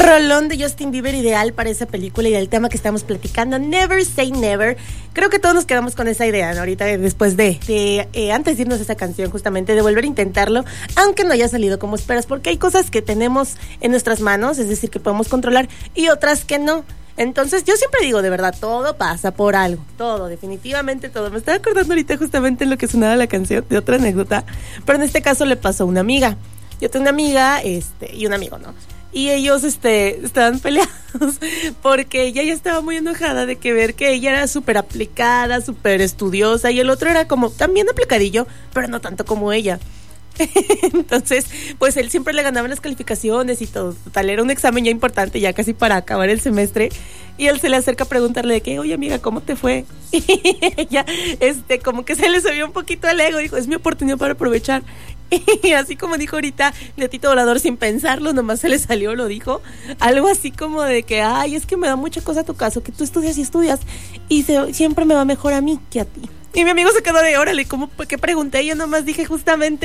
rolón de Justin Bieber ideal para esa película y del tema que estamos platicando, Never Say Never. Creo que todos nos quedamos con esa idea, ¿no? Ahorita después antes de irnos a esa canción, justamente, de volver a intentarlo, aunque no haya salido como esperas, porque hay cosas que tenemos en nuestras manos, es decir, que podemos controlar, y otras que no. Entonces, yo siempre digo, de verdad, todo pasa por algo. Todo, definitivamente todo. Me estaba acordando ahorita justamente en lo que sonaba la canción, de otra anécdota, pero en este caso le pasó a una amiga. Yo tengo una amiga, y un amigo, ¿no? Y ellos, estaban peleados porque ella ya estaba muy enojada de ver que ella era súper aplicada, súper estudiosa, y el otro era como también aplicadillo, pero no tanto como ella. Entonces, pues él siempre le ganaba las calificaciones y todo. Total, era un examen ya importante, ya casi para acabar el semestre. Y él se le acerca a preguntarle de que, oye amiga, ¿cómo te fue? Y ella, como que se le subió un poquito el ego, dijo, es mi oportunidad para aprovechar. Y así como dijo ahorita Gatito Volador, sin pensarlo, nomás se le salió, lo dijo. Algo así como de que, ay, es que me da mucha cosa tu caso, que tú estudias y siempre me va mejor a mí que a ti. Y mi amigo se quedó de, órale, ¿qué pregunté? Yo nomás dije justamente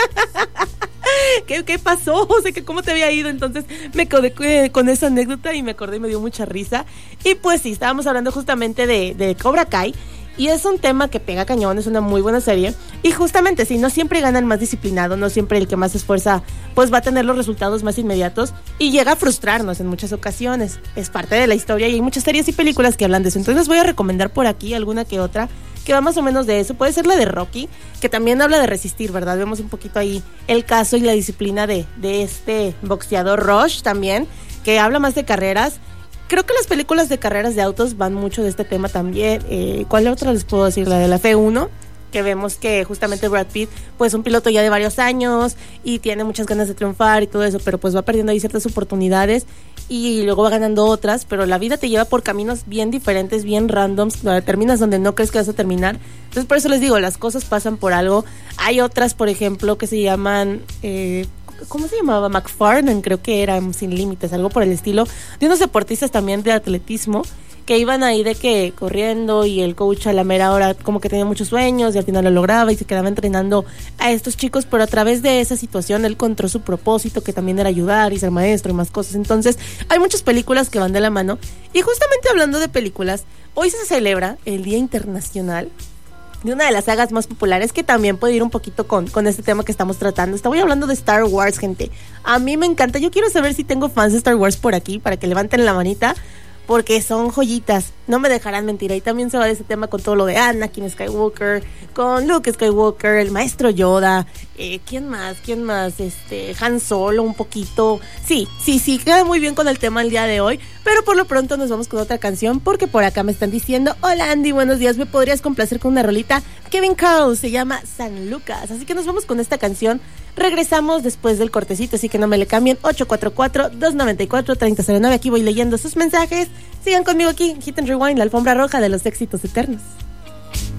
¿Qué pasó? O sea, que cómo te había ido. Entonces me quedé con esa anécdota y me acordé y me dio mucha risa. Y pues sí, estábamos hablando justamente de Cobra Kai. Y es un tema que pega cañón, es una muy buena serie. Y justamente, sí, no siempre gana el más disciplinado, no siempre el que más se esfuerza, pues va a tener los resultados más inmediatos. Y llega a frustrarnos en muchas ocasiones. Es parte de la historia y hay muchas series y películas que hablan de eso. Entonces les voy a recomendar por aquí alguna que otra que va más o menos de eso. Puede ser la de Rocky, que también habla de resistir, ¿verdad? Vemos un poquito ahí el caso y la disciplina de este boxeador Rush también, que habla más de carreras. Creo que las películas de carreras de autos van mucho de este tema también. ¿Cuál otra les puedo decir? La de la F1, que vemos que justamente Brad Pitt, pues un piloto ya de varios años y tiene muchas ganas de triunfar y todo eso, pero pues va perdiendo ahí ciertas oportunidades y luego va ganando otras, pero la vida te lleva por caminos bien diferentes, bien randoms, terminas donde no crees que vas a terminar. Entonces por eso les digo, las cosas pasan por algo. Hay otras, por ejemplo, que se llaman... ¿cómo se llamaba? McFarlane, creo que era, Sin Límites, algo por el estilo, de unos deportistas también de atletismo que iban ahí de que corriendo y el coach a la mera hora como que tenía muchos sueños y al final lo lograba y se quedaba entrenando a estos chicos, pero a través de esa situación él encontró su propósito, que también era ayudar y ser maestro y más cosas. Entonces hay muchas películas que van de la mano. Y justamente hablando de películas, hoy se celebra el Día Internacional de una de las sagas más populares, que también puede ir un poquito con este tema que estamos tratando. Estoy hablando de Star Wars, gente. A mí me encanta. Yo quiero saber si tengo fans de Star Wars por aquí, para que levanten la manita, porque son joyitas, no me dejarán mentir. Ahí también se va de ese tema con todo lo de Anakin Skywalker, con Luke Skywalker, el maestro Yoda, ¿quién más? Han Solo un poquito. Sí, queda muy bien con el tema el día de hoy, pero por lo pronto nos vamos con otra canción, porque por acá me están diciendo, hola Andy, buenos días, ¿me podrías complacer con una rolita? Kevin Carl, se llama San Lucas, así que nos vamos con esta canción. Regresamos después del cortecito, así que no me le cambien. 844-294-3009. Aquí voy leyendo sus mensajes. Sigan conmigo aquí, Hit and Rewind, la alfombra roja de los éxitos eternos.